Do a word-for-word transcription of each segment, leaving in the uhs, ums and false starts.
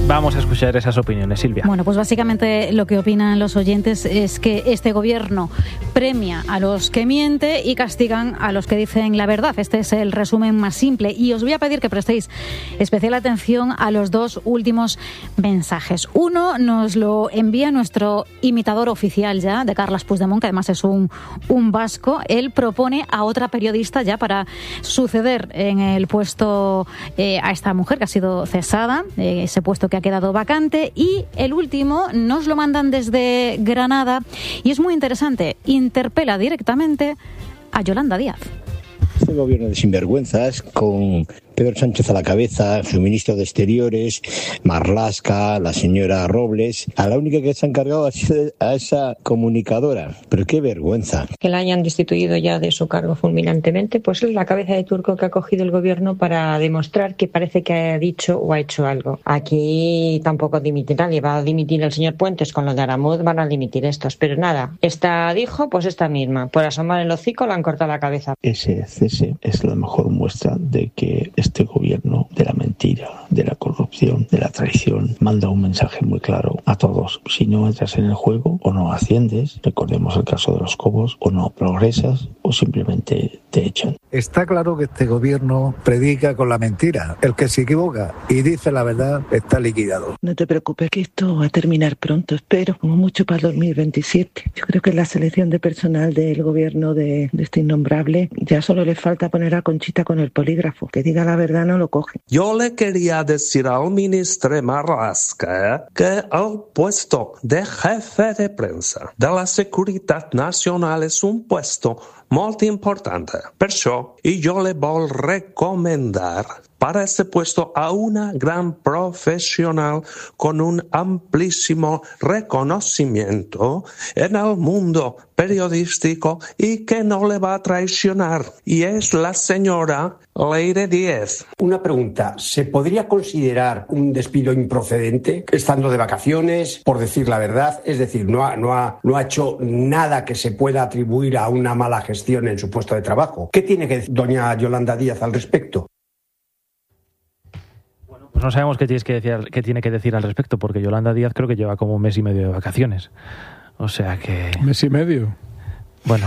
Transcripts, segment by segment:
Vamos a escuchar esas opiniones, Silvia. Bueno, pues básicamente lo que opinan los oyentes es que este gobierno premia a los que mienten y castigan a los que dicen la verdad. Este es el resumen más simple y os voy a pedir que prestéis especial atención a los dos últimos mensajes. Uno nos lo envía nuestro imitador oficial ya de Carles Puigdemont, que además es un, un vasco. Él propone a otra periodista ya para suceder en el puesto eh, a esta mujer que ha sido cesada, eh, ese puesto que ha quedado vacante. Y el último nos lo mandan desde Granada y es muy interesante. Interpela directamente a Yolanda Díaz. Este gobierno de sinvergüenzas, con Pedro Sánchez a la cabeza, su ministro de Exteriores, Marlaska, la señora Robles, a la única que se ha encargado ha sido a esa comunicadora. Pero qué vergüenza. Que la hayan destituido ya de su cargo fulminantemente, pues es la cabeza de turco que ha cogido el gobierno para demostrar que parece que ha dicho o ha hecho algo. Aquí tampoco dimite nadie, va a dimitir el señor Puentes, con lo de Aramuz van a dimitir estos, pero nada, esta dijo, pues esta misma, por asomar el hocico le han cortado la cabeza. Ese cese es la mejor muestra de que este gobierno de la mentira, de la corrupción, de la traición, manda un mensaje muy claro a todos. Si no entras en el juego, o no asciendes, recordemos el caso de los Cobos, o no progresas, o simplemente te echan. Está claro que este gobierno predica con la mentira. El que se equivoca y dice la verdad está liquidado. No te preocupes, que esto va a terminar pronto, espero, como mucho para dos mil veintisiete. Yo creo que la selección de personal del gobierno de, de este innombrable, ya solo le falta poner a Conchita con el polígrafo. Que diga la verdad no lo coge. Yo le quería decir al ministro Marlaska que el puesto de jefe de prensa de la Seguridad Nacional es un puesto muy importante. Perciò, y yo le voy a recomendar para este puesto a una gran profesional con un amplísimo reconocimiento en el mundo periodístico y que no le va a traicionar. Y es la señora Leire Díez. Una pregunta, ¿se podría considerar un despido improcedente estando de vacaciones, por decir la verdad? Es decir, no ha, no ha, no ha hecho nada que se pueda atribuir a una mala gestión en su puesto de trabajo. ¿Qué tiene que decir doña Yolanda Díaz al respecto? Pues no sabemos qué, tienes que decir, qué tiene que decir al respecto, porque Yolanda Díaz creo que lleva como un mes y medio de vacaciones. O sea que... ¿Mes y medio? Bueno,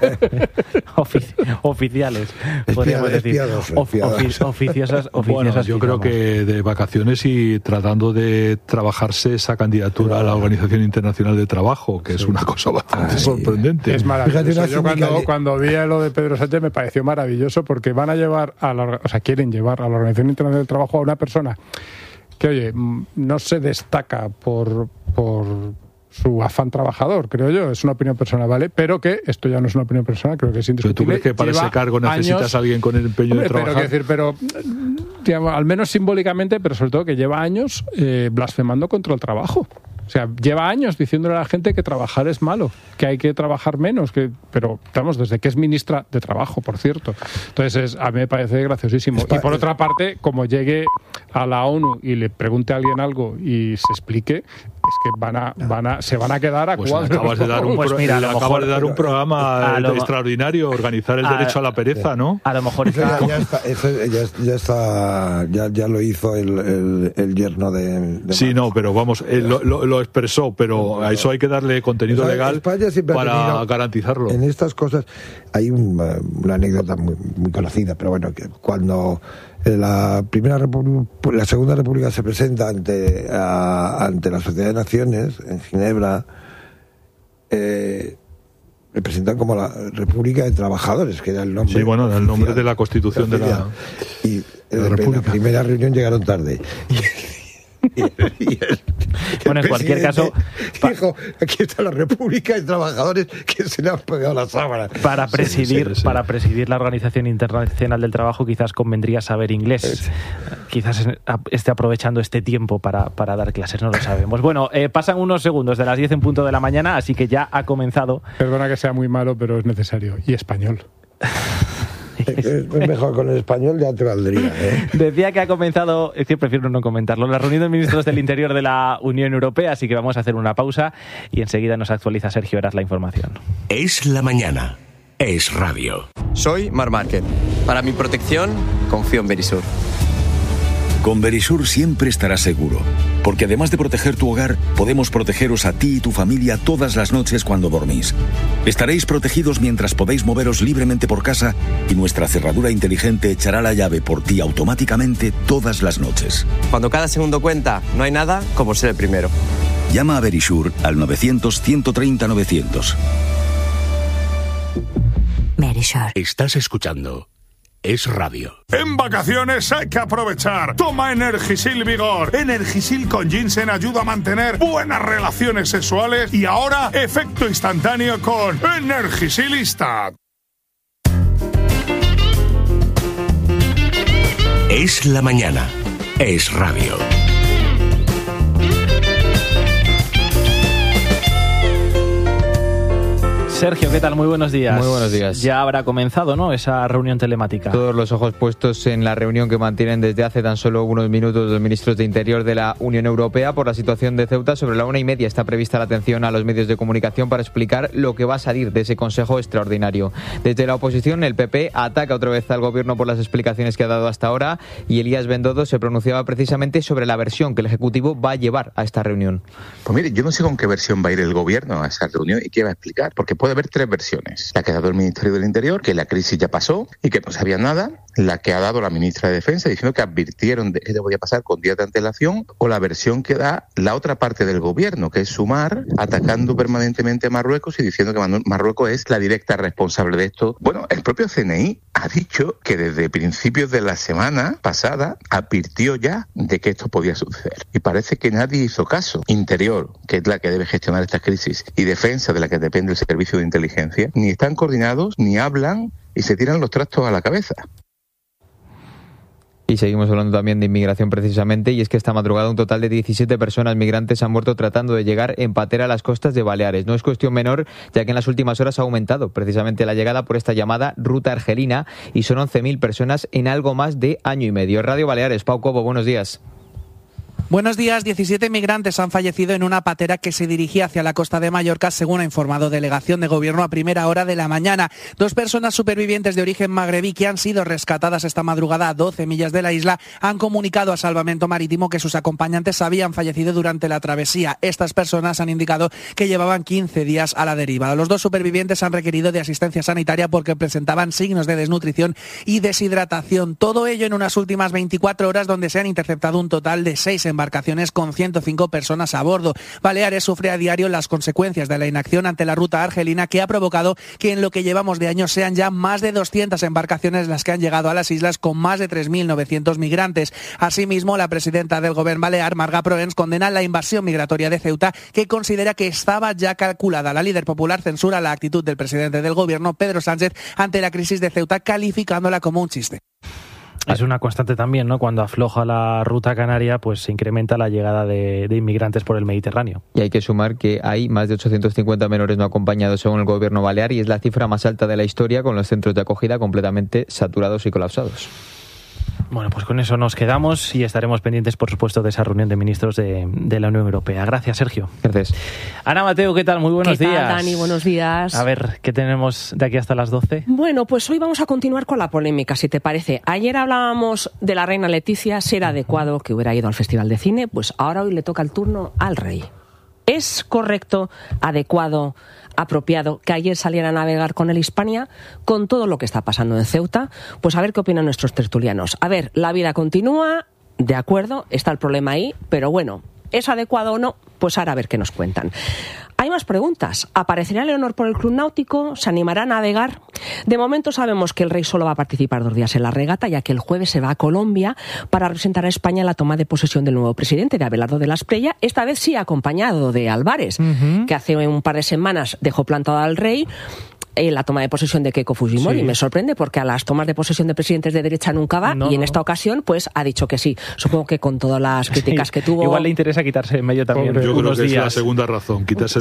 ofici oficiales, podríamos decir. Espiados, espiados. Ofi oficiosas, oficiosas. Bueno, yo creo que de vacaciones y tratando de trabajarse esa candidatura claro. a la Organización Internacional de Trabajo, que sí. es una cosa bastante Ay, sorprendente. Es maravilloso. Yo cuando, cuando vi lo de Pedro Sánchez me pareció maravilloso, porque van a llevar, a la, o sea, quieren llevar a la Organización Internacional del Trabajo a una persona que, oye, no se destaca por... por su afán trabajador, creo yo, es una opinión personal, ¿vale? Pero que esto ya no es una opinión personal, creo que es indiscutible. ¿Pero tú crees que para Lleva ese cargo necesitas años, a alguien con el empeño hombre, de trabajar? Pero, decir, pero digamos, al menos simbólicamente, pero sobre todo que lleva años eh, blasfemando contra el trabajo. O sea, lleva años diciéndole a la gente que trabajar es malo, que hay que trabajar menos, que pero estamos desde que es ministra de Trabajo, por cierto. Entonces, es, a mí me parece graciosísimo. Y por otra parte, como llegue a la ONU y le pregunte a alguien algo y se explique, es que van a, van a, se van a quedar a pues cuadros. Acabas de dar un, pues mira, acabas mejor, de dar un programa lo, extraordinario, organizar el a, derecho a la pereza, ¿no? A lo mejor está... Ya, ya está, eso ya, ya está, ya, ya lo hizo el, el, el yerno de, de Sí, no, pero vamos, eh, lo, lo, lo expresó, pero a eso hay que darle contenido legal para garantizarlo. En estas cosas hay un, una anécdota muy, muy conocida, pero bueno, que cuando la primera República, la Segunda República se presenta ante a, ante la Sociedad de Naciones en Ginebra, eh, le presentan como la República de Trabajadores, que era el nombre. Sí, bueno, era el nombre de la Constitución de la, y de la República. En la primera reunión llegaron tarde. Y el, y el, bueno, en cualquier caso dijo, aquí está la República de Trabajadores que se le han pegado las sábanas. Para presidir, sí, sí, sí. para presidir la Organización Internacional del Trabajo quizás convendría saber inglés. Sí. Quizás esté aprovechando este tiempo para, para dar clases, no lo sabemos. Bueno, eh, pasan unos segundos de las diez en punto de la mañana, así que ya ha comenzado. Perdona que sea muy malo, pero es necesario. Y español. Es mejor con el español, ya te valdría, ¿eh? Decía que ha comenzado, es que prefiero no comentarlo, la reunión de ministros del Interior de la Unión Europea, así que vamos a hacer una pausa y enseguida nos actualiza Sergio Heras la información. Es la mañana, es radio. Soy Marc Márquez. Para mi protección, confío en Verisur. Con Verisur siempre estarás seguro, porque además de proteger tu hogar, podemos protegeros a ti y tu familia todas las noches cuando dormís. Estaréis protegidos mientras podéis moveros libremente por casa y nuestra cerradura inteligente echará la llave por ti automáticamente todas las noches. Cuando cada segundo cuenta, no hay nada como ser el primero. Llama a Verisur al novecientos, ciento treinta, novecientos. Verisur. Estás escuchando Es Radio. En vacaciones hay que aprovechar. Toma Energisil Vigor. Energisil con ginseng ayuda a mantener buenas relaciones sexuales y ahora efecto instantáneo con Energisil Instant. Es la mañana. Es Radio. Sergio, ¿qué tal? Muy buenos días. Muy buenos días. Ya habrá comenzado, ¿no?, esa reunión telemática. Todos los ojos puestos en la reunión que mantienen desde hace tan solo unos minutos los ministros de Interior de la Unión Europea por la situación de Ceuta. Sobre la una y media está prevista la atención a los medios de comunicación para explicar lo que va a salir de ese Consejo Extraordinario. Desde la oposición, el P P ataca otra vez al Gobierno por las explicaciones que ha dado hasta ahora y Elías Bendodo se pronunciaba precisamente sobre la versión que el Ejecutivo va a llevar a esta reunión. Pues mire, yo no sé con qué versión va a ir el Gobierno a esa reunión y qué va a explicar, porque puede haber tres versiones. La que ha dado el Ministerio del Interior, que la crisis ya pasó y que no sabía nada, la que ha dado la ministra de Defensa diciendo que advirtieron de que podía pasar con días de antelación, o la versión que da la otra parte del Gobierno, que es Sumar, atacando permanentemente a Marruecos y diciendo que Marruecos es la directa responsable de esto. Bueno, el propio C N I ha dicho que desde principios de la semana pasada advirtió ya de que esto podía suceder. Y parece que nadie hizo caso. Interior, que es la que debe gestionar estas crisis, y Defensa, de la que depende el Servicio de Inteligencia, ni están coordinados, ni hablan y se tiran los trastos a la cabeza. Y seguimos hablando también de inmigración precisamente, y es que esta madrugada un total de diecisiete personas migrantes han muerto tratando de llegar en patera a las costas de Baleares. No es cuestión menor, ya que en las últimas horas ha aumentado precisamente la llegada por esta llamada ruta argelina y son once mil personas en algo más de año y medio. Radio Baleares, Pau Cobo, buenos días. Buenos días. diecisiete migrantes han fallecido en una patera que se dirigía hacia la costa de Mallorca, según ha informado delegación de gobierno a primera hora de la mañana. Dos personas supervivientes de origen magrebí que han sido rescatadas esta madrugada a doce millas de la isla han comunicado a Salvamento Marítimo que sus acompañantes habían fallecido durante la travesía. Estas personas han indicado que llevaban quince días a la deriva. Los dos supervivientes han requerido de asistencia sanitaria porque presentaban signos de desnutrición y deshidratación. Todo ello en unas últimas veinticuatro horas, donde se han interceptado un total de seis embarcaciones con ciento cinco personas a bordo. Baleares sufre a diario las consecuencias de la inacción ante la ruta argelina, que ha provocado que en lo que llevamos de año sean ya más de doscientas embarcaciones las que han llegado a las islas con más de tres mil novecientos migrantes. Asimismo, la presidenta del Gobierno balear, Marga Proens, condena la invasión migratoria de Ceuta, que considera que estaba ya calculada. La líder popular censura la actitud del presidente del Gobierno, Pedro Sánchez, ante la crisis de Ceuta, calificándola como un chiste. Es una constante también, ¿no? Cuando afloja la ruta canaria, pues se incrementa la llegada de, de inmigrantes por el Mediterráneo. Y hay que sumar que hay más de ochocientos cincuenta menores no acompañados según el Gobierno balear, y es la cifra más alta de la historia, con los centros de acogida completamente saturados y colapsados. Bueno, pues con eso nos quedamos y estaremos pendientes, por supuesto, de esa reunión de ministros de, de la Unión Europea. Gracias, Sergio. Gracias. Ana Mateo, ¿qué tal? Muy buenos ¿Qué tal, días. Dani? Buenos días. A ver, ¿qué tenemos de aquí hasta las doce? Bueno, pues hoy vamos a continuar con la polémica, si te parece. Ayer hablábamos de la reina Leticia, si era adecuado que hubiera ido al Festival de Cine, pues ahora hoy le toca el turno al rey. ¿Es correcto, adecuado, apropiado que ayer saliera a navegar con el Hispania con todo lo que está pasando en Ceuta? Pues a ver qué opinan nuestros tertulianos. A ver, la vida continúa, de acuerdo, está el problema ahí, pero bueno, ¿es adecuado o no? Pues ahora a ver qué nos cuentan. Hay más preguntas. ¿Aparecerá Leonor por el Club Náutico? ¿Se animará a navegar? De momento sabemos que el rey solo va a participar dos días en la regata, ya que el jueves se va a Colombia para representar a España en la toma de posesión del nuevo presidente, de Abelardo de la Espriella, esta vez sí acompañado de Álvarez, uh-huh. que hace un par de semanas dejó plantado al rey en la toma de posesión de Keiko Fujimori. Sí. Me sorprende porque a las tomas de posesión de presidentes de derecha nunca va, no, y en esta ocasión pues ha dicho que sí. Supongo que con todas las críticas sí. que tuvo. Igual le interesa quitarse en medio también. Yo unos creo que días. Es la segunda razón, quitarse de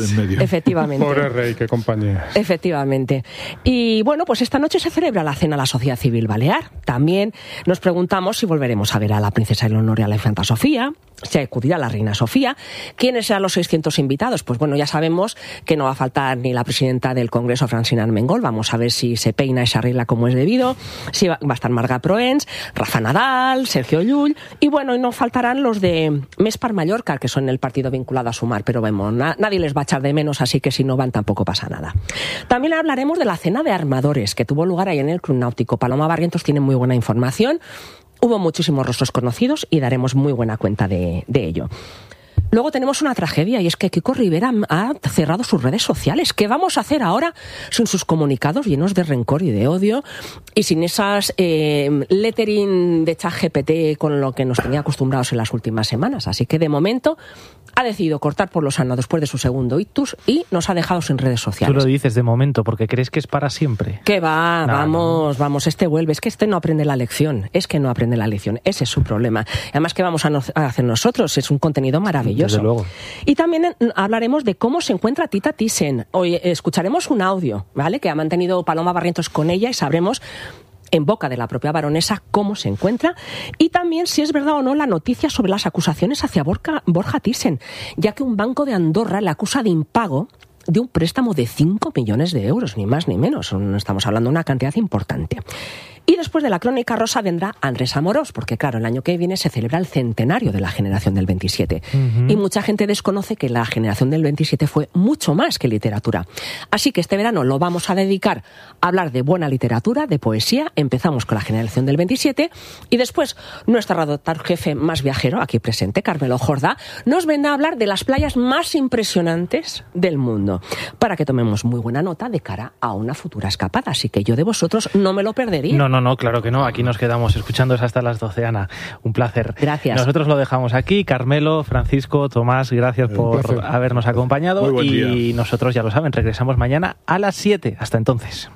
en medio. Efectivamente. Pobre rey, qué compañía. Efectivamente. Y bueno, pues esta noche se celebra la cena a la Sociedad Civil Balear. También nos preguntamos si volveremos a ver a la princesa Leonor y a la infanta Sofía, si acudirá la reina Sofía. ¿Quiénes serán los seiscientos invitados? Pues bueno, ya sabemos que no va a faltar ni la presidenta del Congreso, Francina Armengol. Vamos a ver si se peina esa regla como es debido. Si va, va a estar Marga Proens, Rafa Nadal, Sergio Llull. Y bueno, y no faltarán los de Més per Mallorca, que son el partido vinculado a Sumar. Pero vemos, na, nadie les va a echar de menos, así que si no van tampoco pasa nada. También hablaremos de la cena de armadores que tuvo lugar ahí en el Club Náutico. Paloma Barrientos tiene muy buena información. Hubo muchísimos rostros conocidos y daremos muy buena cuenta de, de ello. Luego tenemos una tragedia y es que Kiko Rivera ha cerrado sus redes sociales. ¿Qué vamos a hacer ahora sin sus comunicados llenos de rencor y de odio y sin esas eh, lettering de ChatGPT con lo que nos tenía acostumbrados en las últimas semanas? Así que de momento ha decidido cortar por lo sano después de su segundo ictus y nos ha dejado sin redes sociales. Tú lo dices de momento porque crees que es para siempre. Que va, no, vamos, no. vamos, este vuelve. Es que este no aprende la lección, es que no aprende la lección. Ese es su problema. Además, ¿qué vamos a, no, a hacer nosotros? Es un contenido maravilloso. Desde luego. Y también hablaremos de cómo se encuentra Tita Thyssen. Hoy escucharemos un audio, ¿vale?, que ha mantenido Paloma Barrientos con ella y sabremos en boca de la propia baronesa cómo se encuentra y también si es verdad o no la noticia sobre las acusaciones hacia Borja, Borja Thyssen, ya que un banco de Andorra le acusa de impago de un préstamo de cinco millones de euros, ni más ni menos. Estamos hablando de una cantidad importante. Y después de la crónica rosa vendrá Andrés Amorós, porque claro, el año que viene se celebra el centenario de la generación del veintisiete. Uh-huh. Y mucha gente desconoce que la generación del veintisiete fue mucho más que literatura. Así que este verano lo vamos a dedicar a hablar de buena literatura, de poesía. Empezamos con la generación del veintisiete y después nuestro redactor jefe más viajero, aquí presente, Carmelo Jordá, nos vendrá a hablar de las playas más impresionantes del mundo, para que tomemos muy buena nota de cara a una futura escapada. Así que yo de vosotros no me lo perdería. No, no. No, no, claro que no. Aquí nos quedamos escuchando hasta las doce, Ana. Un placer. Gracias. Nosotros lo dejamos aquí. Carmelo, Francisco, Tomás, gracias por habernos acompañado. Muy buen y día. Nosotros, ya lo saben, regresamos mañana a las siete. Hasta entonces.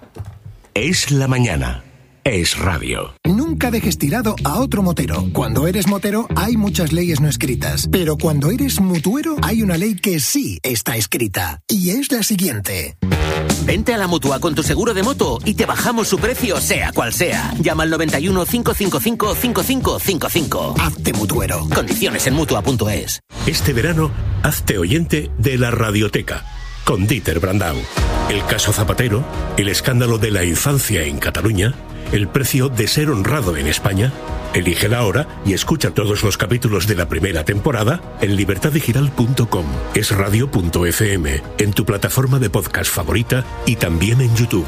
Es la mañana. Es radio. Nunca dejes tirado a otro motero. Cuando eres motero hay muchas leyes no escritas, pero cuando eres mutuero hay una ley que sí está escrita y es la siguiente. Vente a la Mutua con tu seguro de moto y te bajamos su precio sea cual sea. Llama al noventa y uno, cinco cinco cinco, cinco cinco cinco cinco. Hazte mutuero. Condiciones en mutua punto es. Este verano, hazte oyente de la Radioteca con Dieter Brandau. El caso Zapatero, el escándalo de la infancia en Cataluña, el precio de ser honrado en España. Elígela ahora y escucha todos los capítulos de la primera temporada en libertad digital punto com, es radio punto efe eme, en tu plataforma de podcast favorita y también en YouTube.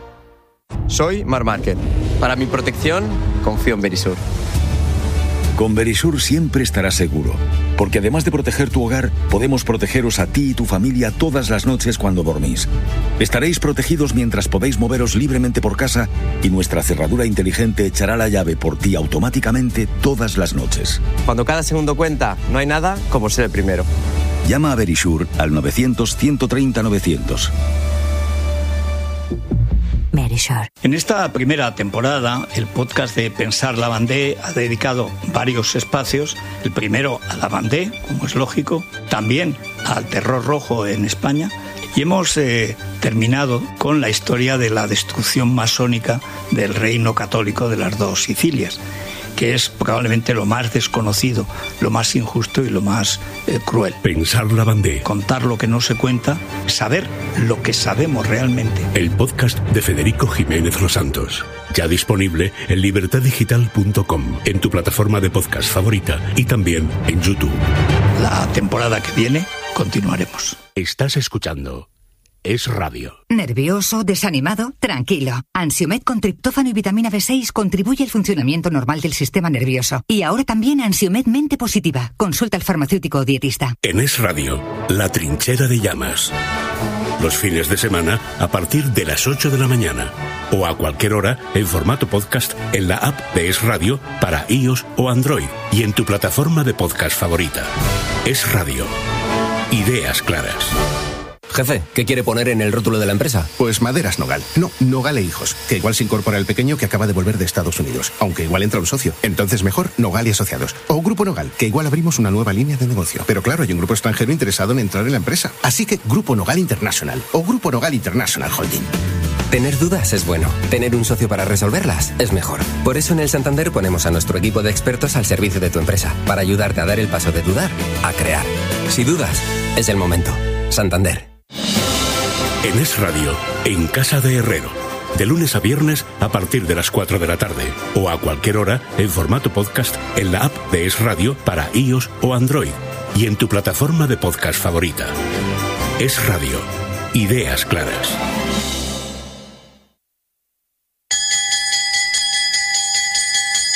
Soy Mar Márquez. Para mi protección, confío en Verisur. Con Verisur siempre estarás seguro, porque además de proteger tu hogar, podemos protegeros a ti y tu familia todas las noches cuando dormís. Estaréis protegidos mientras podéis moveros libremente por casa y nuestra cerradura inteligente echará la llave por ti automáticamente todas las noches. Cuando cada segundo cuenta, no hay nada como ser el primero. Llama a Verisur al novecientos, ciento treinta, novecientos. En esta primera temporada, el podcast de Pensar la Bandé ha dedicado varios espacios. El primero a la Bandé, como es lógico, también al terror rojo en España. Y hemos eh, terminado con la historia de la destrucción masónica del reino católico de las dos Sicilias, que es probablemente lo más desconocido, lo más injusto y lo más eh, cruel. Pensar la Bandé. Contar lo que no se cuenta, saber lo que sabemos realmente. El podcast de Federico Jiménez Los Santos. Ya disponible en libertad digital punto com, en tu plataforma de podcast favorita y también en YouTube. La temporada que viene continuaremos. Estás escuchando Es Radio. ¿Nervioso? ¿Desanimado? Tranquilo. Ansiomed con triptófano y vitamina B seis contribuye al funcionamiento normal del sistema nervioso. Y ahora también Ansiomed Mente Positiva. Consulta al farmacéutico o dietista. En Es Radio, La Trinchera de Llamas. Los fines de semana a partir de las ocho de la mañana. O a cualquier hora en formato podcast en la app de Es Radio para iOS o Android. Y en tu plataforma de podcast favorita. Es Radio. Ideas claras. Jefe, ¿qué quiere poner en el rótulo de la empresa? Pues Maderas Nogal. No, Nogal e Hijos. Que igual se incorpora el pequeño que acaba de volver de Estados Unidos. Aunque igual entra un socio. Entonces mejor Nogal y Asociados. O Grupo Nogal, que igual abrimos una nueva línea de negocio. Pero claro, hay un grupo extranjero interesado en entrar en la empresa. Así que Grupo Nogal International. O Grupo Nogal International Holding. Tener dudas es bueno. Tener un socio para resolverlas es mejor. Por eso en el Santander ponemos a nuestro equipo de expertos al servicio de tu empresa. Para ayudarte a dar el paso de dudar a crear. Si dudas, es el momento. Santander. En Es Radio, en Casa de Herrero. De lunes a viernes a partir de las cuatro de la tarde. O a cualquier hora en formato podcast en la app de Es Radio para iOS o Android. Y en tu plataforma de podcast favorita. Es Radio. Ideas claras.